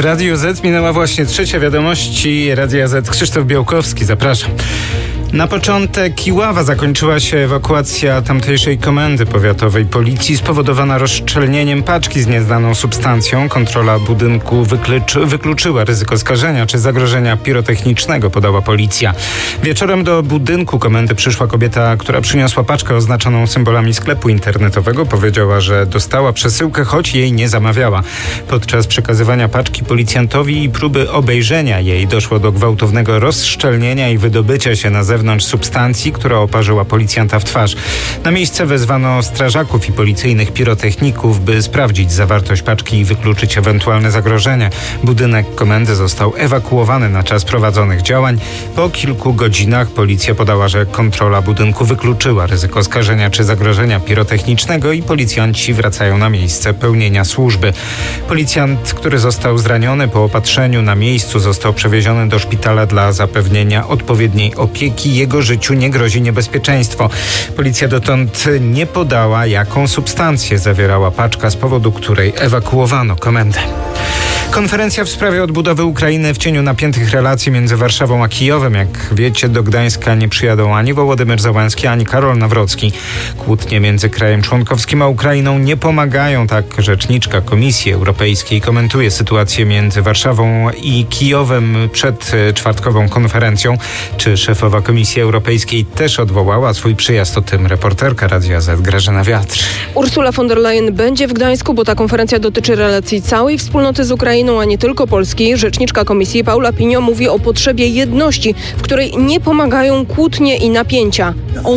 Radiu Z minęła właśnie trzecia wiadomości Radia Z. Krzysztof Białkowski, zapraszam. Na początek Iława zakończyła się ewakuacja tamtejszej komendy powiatowej policji spowodowana rozszczelnieniem paczki z nieznaną substancją. Kontrola budynku wykluczyła ryzyko skażenia czy zagrożenia pirotechnicznego, podała policja. Wieczorem do budynku komendy przyszła kobieta, która przyniosła paczkę oznaczoną symbolami sklepu internetowego. Powiedziała, że dostała przesyłkę, choć jej nie zamawiała. Podczas przekazywania paczki policjantowi i próby obejrzenia jej doszło do gwałtownego rozszczelnienia i wydobycia się na zewnątrz substancji, która oparzyła policjanta w twarz. Na miejsce wezwano strażaków i policyjnych pirotechników, by sprawdzić zawartość paczki i wykluczyć ewentualne zagrożenie. Budynek komendy został ewakuowany na czas prowadzonych działań. Po kilku godzinach policja podała, że kontrola budynku wykluczyła ryzyko skażenia czy zagrożenia pirotechnicznego i policjanci wracają na miejsce pełnienia służby. Policjant, który został zraniony po opatrzeniu na miejscu, został przewieziony do szpitala dla zapewnienia odpowiedniej opieki. Jego życiu nie grozi niebezpieczeństwo. Policja dotąd nie podała, jaką substancję zawierała paczka, z powodu której ewakuowano komendę. Konferencja w sprawie odbudowy Ukrainy w cieniu napiętych relacji między Warszawą a Kijowem. Jak wiecie, do Gdańska nie przyjadą ani Wołodymyr Zełenski, ani Karol Nawrocki. Kłótnie między krajem członkowskim a Ukrainą nie pomagają, tak rzeczniczka Komisji Europejskiej komentuje sytuację między Warszawą i Kijowem przed czwartkową konferencją. Czy szefowa Komisji Europejskiej też odwołała swój przyjazd? O tym reporterka Radia Z Grażyna Wiatr. Ursula von der Leyen będzie w Gdańsku, bo ta konferencja dotyczy relacji całej wspólnoty z Ukrainą, a nie tylko Polski. Rzeczniczka Komisji Paula Pinio mówi o potrzebie jedności, w której nie pomagają kłótnie i napięcia.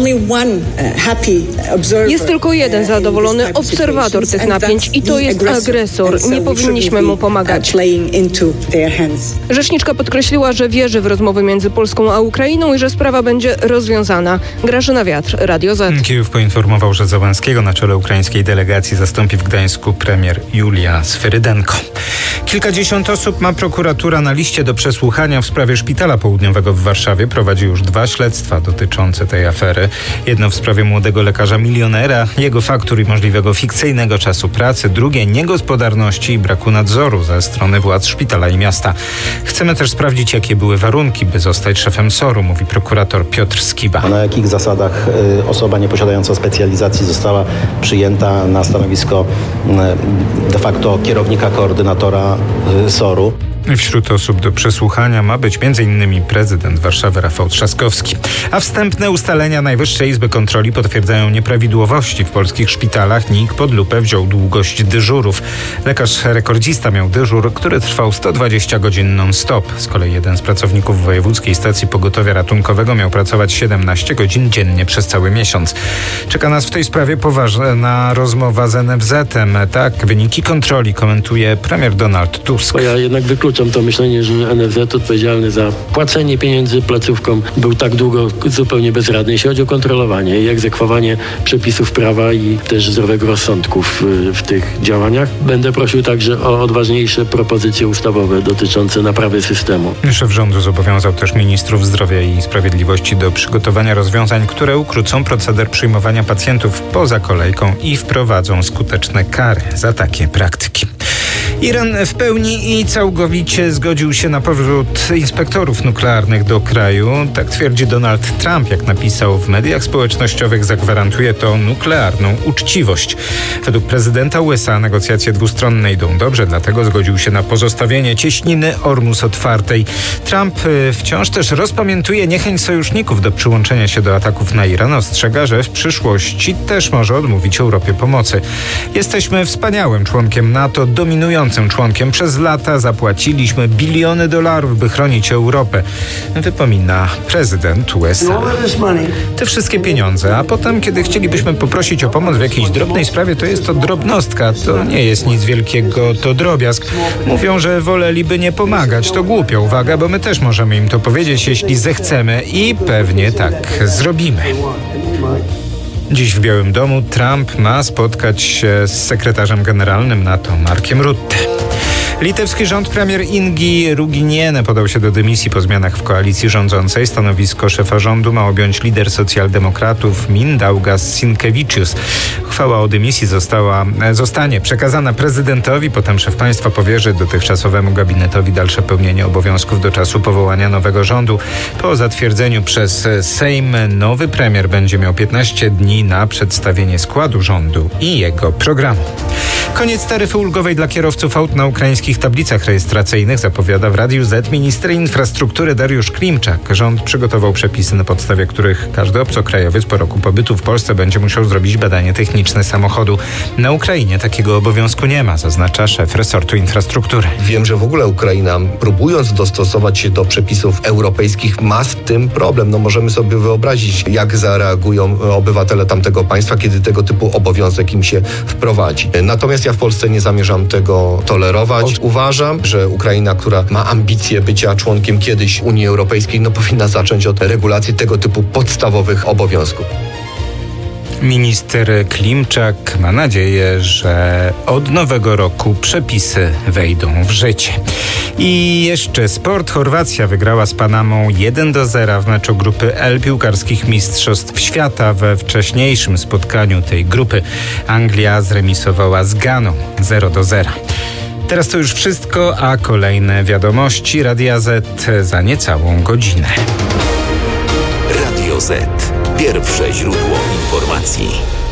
Jest tylko jeden zadowolony obserwator tych napięć i to jest agresor. Nie powinniśmy mu pomagać. Rzeczniczka podkreśliła, że wierzy w rozmowy między Polską a Ukrainą i że sprawa będzie rozwiązana. Grażyna Wiatr, Radio Z. Kijów poinformował, że Zełenskiego na czele ukraińskiej delegacji zastąpi w Gdańsku premier Julia Sferydenko. Kilkadziesiąt osób ma prokuratura na liście do przesłuchania w sprawie Szpitala Południowego w Warszawie. Prowadzi już 2 śledztwa dotyczące tej afery. Jedno w sprawie młodego lekarza milionera, jego faktur i możliwego fikcyjnego czasu pracy. Drugie niegospodarności i braku nadzoru ze strony władz szpitala i miasta. Chcemy też sprawdzić, jakie były warunki, by zostać szefem SOR-u, mówi prokurator Piotr Skiba. Na jakich zasadach osoba nieposiadająca specjalizacji została przyjęta na stanowisko de facto kierownika, koordynatora SOR-u. Wśród osób do przesłuchania ma być m.in. prezydent Warszawy Rafał Trzaskowski. A wstępne ustalenia Najwyższej Izby Kontroli potwierdzają nieprawidłowości w polskich szpitalach. NIK pod lupę wziął długość dyżurów. Lekarz rekordzista miał dyżur, który trwał 120 godzin non-stop. Z kolei jeden z pracowników Wojewódzkiej Stacji Pogotowia Ratunkowego miał pracować 17 godzin dziennie przez cały miesiąc. Czeka nas w tej sprawie poważna rozmowa z NFZ-em. Tak, wyniki kontroli komentuje premier Donald Tusk. Ja jednak wykluczam to myślenie, że NFZ odpowiedzialny za płacenie pieniędzy placówkom był tak długo zupełnie bezradny, jeśli chodzi o kontrolowanie i egzekwowanie przepisów prawa i też zdrowego rozsądku w tych działaniach. Będę prosił także o odważniejsze propozycje ustawowe dotyczące naprawy systemu. Szef rządu zobowiązał też ministrów zdrowia i sprawiedliwości do przygotowania rozwiązań, które ukrócą proceder przyjmowania pacjentów poza kolejką i wprowadzą skuteczne kary za takie praktyki. Iran w pełni i całkowicie zgodził się na powrót inspektorów nuklearnych do kraju. Tak twierdzi Donald Trump. Jak napisał w mediach społecznościowych, zagwarantuje to nuklearną uczciwość. Według prezydenta USA negocjacje dwustronne idą dobrze, dlatego zgodził się na pozostawienie cieśniny Ormus otwartej. Trump wciąż też rozpamiętuje niechęć sojuszników do przyłączenia się do ataków na Iran. Ostrzega, że w przyszłości też może odmówić Europie pomocy. Jesteśmy wspaniałym członkiem NATO, dominującym członkiem. Przez lata zapłaciliśmy biliony dolarów, by chronić Europę, wypomina prezydent USA. Te wszystkie pieniądze, a potem, kiedy chcielibyśmy poprosić o pomoc w jakiejś drobnej sprawie, to jest to drobnostka, to nie jest nic wielkiego, to drobiazg. Mówią, że woleliby nie pomagać. To głupia uwaga, bo my też możemy im to powiedzieć, jeśli zechcemy i pewnie tak zrobimy. Dziś w Białym Domu Trump ma spotkać się z sekretarzem generalnym NATO Markiem Rutte. Litewski rząd premier Ingi Ruginiene podał się do dymisji po zmianach w koalicji rządzącej. Stanowisko szefa rządu ma objąć lider socjaldemokratów Mindaugas Sinkevičius. Uchwała o dymisji zostanie przekazana prezydentowi, potem szef państwa powierzy dotychczasowemu gabinetowi dalsze pełnienie obowiązków do czasu powołania nowego rządu. Po zatwierdzeniu przez Sejm nowy premier będzie miał 15 dni na przedstawienie składu rządu i jego programu. Koniec taryfy ulgowej dla kierowców aut na ukraińskich tablicach rejestracyjnych, zapowiada w Radiu Z minister infrastruktury Dariusz Klimczak. Rząd przygotował przepisy, na podstawie których każdy obcokrajowiec po roku pobytu w Polsce będzie musiał zrobić badanie techniczne samochodu. Na Ukrainie takiego obowiązku nie ma, zaznacza szef resortu infrastruktury. Wiem, że w ogóle Ukraina, próbując dostosować się do przepisów europejskich, ma z tym problem. Możemy sobie wyobrazić, jak zareagują obywatele tamtego państwa, kiedy tego typu obowiązek im się wprowadzi. Natomiast ja w Polsce nie zamierzam tego tolerować. Uważam, że Ukraina, która ma ambicje bycia członkiem kiedyś Unii Europejskiej, powinna zacząć od regulacji tego typu podstawowych obowiązków. Minister Klimczak ma nadzieję, że od nowego roku przepisy wejdą w życie. I jeszcze sport. Chorwacja wygrała z Panamą 1-0 w meczu grupy L piłkarskich Mistrzostw Świata. We wcześniejszym spotkaniu tej grupy Anglia zremisowała z Ganą 0-0. Teraz to już wszystko, a kolejne wiadomości Radia Z za niecałą godzinę. Radio Z. Pierwsze źródło informacji.